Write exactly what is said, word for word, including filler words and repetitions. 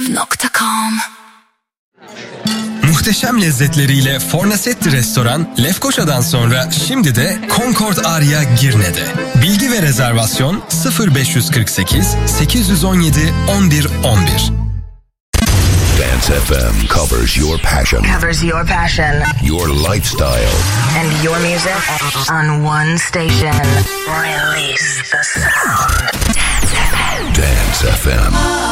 nokta com. Muhteşem lezzetleriyle Fornasetti Restoran, Lefkoşa'dan sonra şimdi de Concord Aria Girne'de. Bilgi ve rezervasyon sıfır beş kırk sekiz sekiz on yedi on bir on bir. Dance F M covers your passion. Covers your passion. Your lifestyle. And your music on one station. Release the sound. Dance F M. Dance F M.